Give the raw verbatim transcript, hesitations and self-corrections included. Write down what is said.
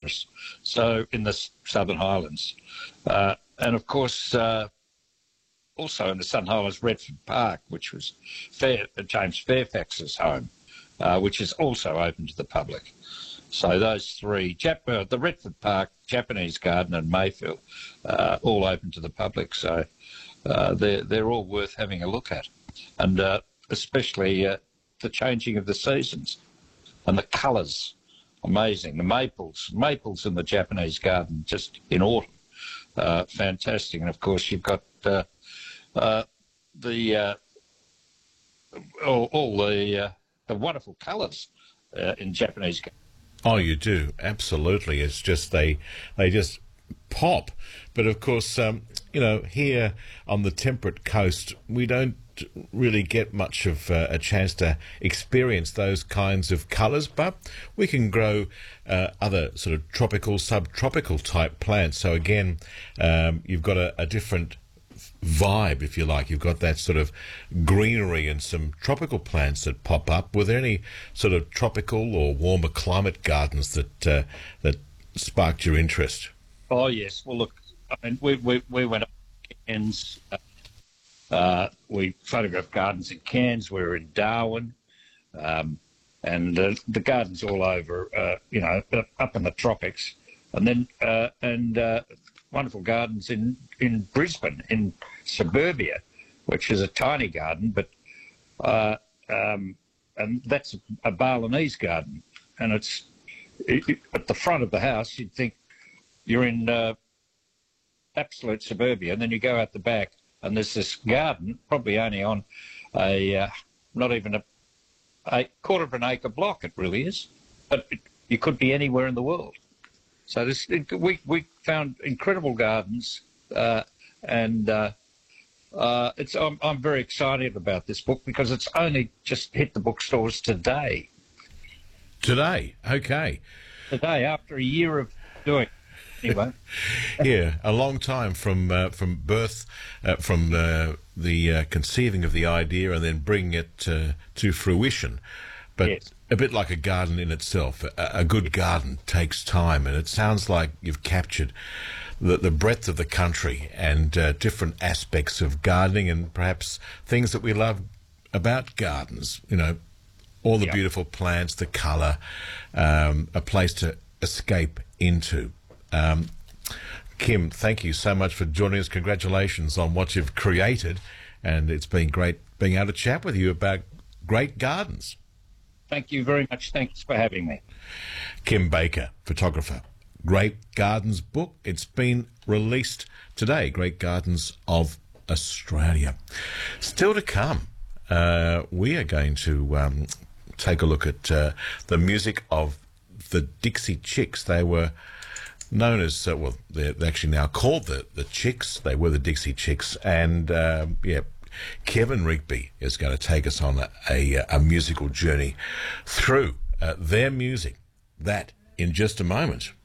forest, so in the Southern Highlands. Uh, and of course, uh, also in the Southern Highlands, Redford Park, which was Fair, James Fairfax's home, uh, which is also open to the public. So those three, Jap- uh, the Redford Park, Japanese Garden and Mayfield, uh, all open to the public. So uh, they're, they're all worth having a look at. And uh, especially uh, the changing of the seasons and the colours. Amazing. The maples, maples in the Japanese garden just in autumn. Uh, fantastic. And of course you've got uh, uh, the uh, all, all the uh, the wonderful colours uh, in Japanese garden. Oh, you do. Absolutely. It's just they they just pop. But of course, um, you know, here on the temperate coast, we don't really get much of uh, a chance to experience those kinds of colours, but we can grow uh, other sort of tropical, subtropical type plants. So again, um, you've got a, a different vibe, if you like. You've got that sort of greenery and some tropical plants that pop up. Were there any sort of tropical or warmer climate gardens that uh, that sparked your interest? Oh yes. Well, look, I mean, we we, we went up to Cairns. Uh, uh, we photographed gardens in Cairns. We were in Darwin, um, and uh, the gardens all over, uh, you know, up in the tropics, and then uh, and. Uh, wonderful gardens in, in Brisbane, in Suburbia, which is a tiny garden, but uh, um, and that's a Balinese garden, and it's it, it, at the front of the house. You'd think you're in uh, absolute suburbia, and then you go out the back, and there's this garden, probably only on a uh, not even a, a quarter of an acre block. It really is, but it, you could be anywhere in the world. So this, we we found incredible gardens, uh, and uh, uh, it's I'm, I'm very excited about this book because it's only just hit the bookstores today. Today, okay. Today, after a year of doing it. Anyway. Yeah, a long time from uh, from birth, uh, from uh, the uh, conceiving of the idea and then bringing it uh, to fruition. But yes. A bit like a garden in itself. A, a good garden takes time, and it sounds like you've captured the, the breadth of the country and uh, different aspects of gardening and perhaps things that we love about gardens. You know, all the yeah. beautiful plants, the colour, um, a place to escape into. Um, Kim, thank you so much for joining us. Congratulations on what you've created, and it's been great being able to chat with you about great gardens. Thank you very much. Thanks for having me. Kim Baker, photographer. Great Gardens book. It's been released today. Great Gardens of Australia. Still to come, uh, we are going to um, take a look at uh, the music of the Dixie Chicks. They were known as, uh, well, they're actually now called the, the Chicks. They were the Dixie Chicks. And, um, yeah, Kevin Rigby is going to take us on a, a, a musical journey through uh, their music. That in just a moment.